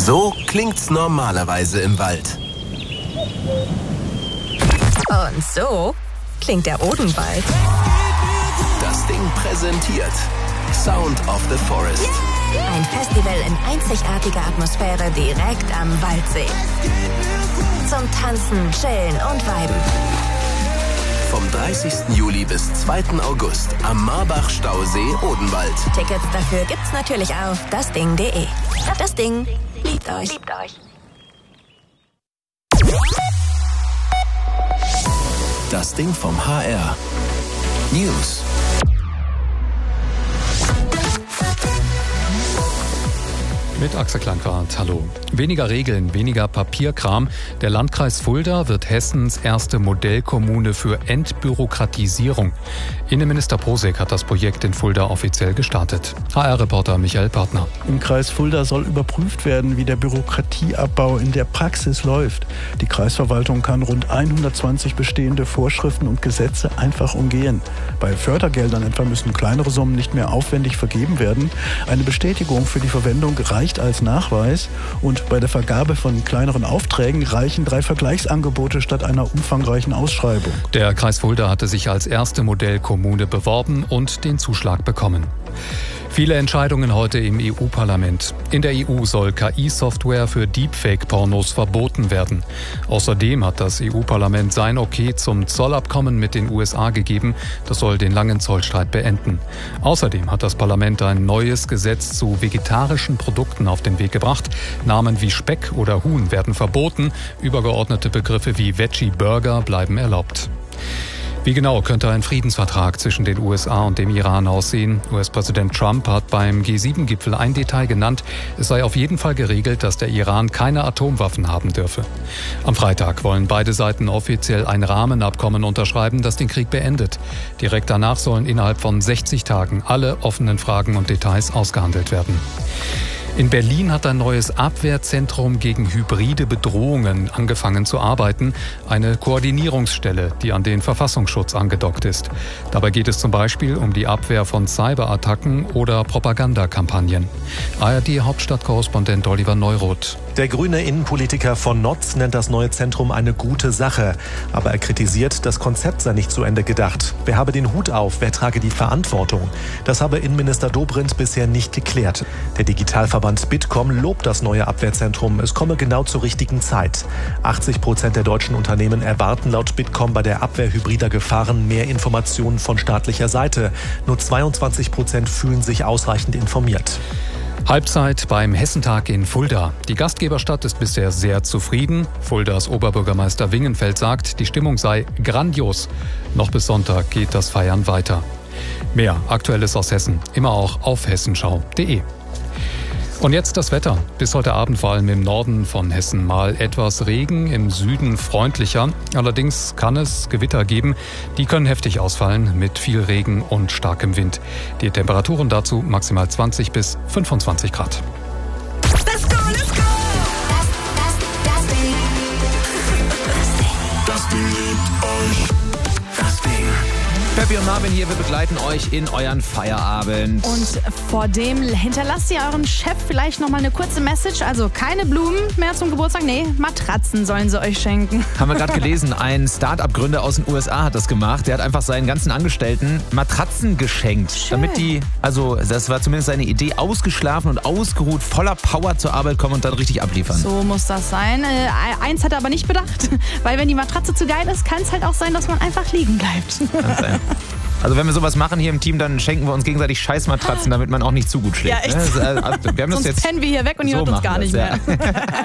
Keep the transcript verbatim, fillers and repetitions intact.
So klingt's normalerweise im Wald. Und so klingt der Odenwald. Das Ding präsentiert Sound of the Forest. Ein Festival in einzigartiger Atmosphäre direkt am Waldsee. Zum Tanzen, Chillen und Weiben. Vom dreißigsten Juli bis zweiten August am Marbach-Stausee Odenwald. Tickets dafür gibt's natürlich auf dasding punkt de. Das Ding liebt euch. Liebt euch. Das Ding vom H R. News. Mit Axel Klankwart, hallo. Weniger Regeln, weniger Papierkram. Der Landkreis Fulda wird Hessens erste Modellkommune für Entbürokratisierung. Innenminister Posek hat das Projekt in Fulda offiziell gestartet. H R-Reporter Michael Partner. Im Kreis Fulda soll überprüft werden, wie der Bürokratieabbau in der Praxis läuft. Die Kreisverwaltung kann rund hundertzwanzig bestehende Vorschriften und Gesetze einfach umgehen. Bei Fördergeldern etwa müssen kleinere Summen nicht mehr aufwendig vergeben werden. Eine Bestätigung für die Verwendung reicht als Nachweis und bei der Vergabe von kleineren Aufträgen reichen drei Vergleichsangebote statt einer umfangreichen Ausschreibung. Der Kreis Fulda hatte sich als erste Modellkommune beworben und den Zuschlag bekommen. Viele Entscheidungen heute im E U-Parlament. In der E U soll K I-Software für Deepfake-Pornos verboten werden. Außerdem hat das E U-Parlament sein Okay zum Zollabkommen mit den U S A gegeben. Das soll den langen Zollstreit beenden. Außerdem hat das Parlament ein neues Gesetz zu vegetarischen Produkten auf den Weg gebracht. Namen wie Speck oder Huhn werden verboten. Übergeordnete Begriffe wie Veggie-Burger bleiben erlaubt. Wie genau könnte ein Friedensvertrag zwischen den U S A und dem Iran aussehen? U S-Präsident Trump hat beim G sieben Gipfel ein Detail genannt. Es sei auf jeden Fall geregelt, dass der Iran keine Atomwaffen haben dürfe. Am Freitag wollen beide Seiten offiziell ein Rahmenabkommen unterschreiben, das den Krieg beendet. Direkt danach sollen innerhalb von sechzig Tagen alle offenen Fragen und Details ausgehandelt werden. In Berlin hat ein neues Abwehrzentrum gegen hybride Bedrohungen angefangen zu arbeiten. Eine Koordinierungsstelle, die an den Verfassungsschutz angedockt ist. Dabei geht es zum Beispiel um die Abwehr von Cyberattacken oder Propagandakampagnen. A R D-Hauptstadtkorrespondent Oliver Neuroth. Der grüne Innenpolitiker von Notz nennt das neue Zentrum eine gute Sache. Aber er kritisiert, das Konzept sei nicht zu Ende gedacht. Wer habe den Hut auf? Wer trage die Verantwortung? Das habe Innenminister Dobrindt bisher nicht geklärt. Der Digitalverband Bitkom lobt das neue Abwehrzentrum. Es komme genau zur richtigen Zeit. achtzig Prozent der deutschen Unternehmen erwarten laut Bitkom bei der Abwehr hybrider Gefahren mehr Informationen von staatlicher Seite. Nur zweiundzwanzig Prozent fühlen sich ausreichend informiert. Halbzeit beim Hessentag in Fulda. Die Gastgeberstadt ist bisher sehr zufrieden. Fuldas Oberbürgermeister Wingenfeld sagt, die Stimmung sei grandios. Noch bis Sonntag geht das Feiern weiter. Mehr Aktuelles aus Hessen, immer auch auf hessenschau punkt de. Und jetzt das Wetter. Bis heute Abend vor allem im Norden von Hessen mal etwas Regen, im Süden freundlicher. Allerdings kann es Gewitter geben. Die können heftig ausfallen mit viel Regen und starkem Wind. Die Temperaturen dazu maximal zwanzig bis fünfundzwanzig Grad. Let's go, let's go! Das, das, das Ding. Das Ding liebt euch. Das Ding. Peppi und Marvin hier, wir begleiten euch in euren Feierabend. Und vor dem hinterlasst ihr eurem Chef vielleicht nochmal eine kurze Message. Also keine Blumen mehr zum Geburtstag, nee, Matratzen sollen sie euch schenken. Haben wir gerade gelesen, ein Start-up-Gründer aus den U S A hat das gemacht. Der hat einfach seinen ganzen Angestellten Matratzen geschenkt. Schön. Damit die, also das war zumindest seine Idee, ausgeschlafen und ausgeruht, voller Power zur Arbeit kommen und dann richtig abliefern. So muss das sein. Äh, eins hat er aber nicht bedacht, weil wenn die Matratze zu geil ist, kann es halt auch sein, dass man einfach liegen bleibt. Kann sein. Also wenn wir sowas machen hier im Team, dann schenken wir uns gegenseitig Scheißmatratzen, damit man auch nicht zu gut schläft. Ja, echt. Ne? Also, wir haben das Sonst jetzt pennen wir hier weg und ihr so hört uns gar machen nicht das, mehr. Ja.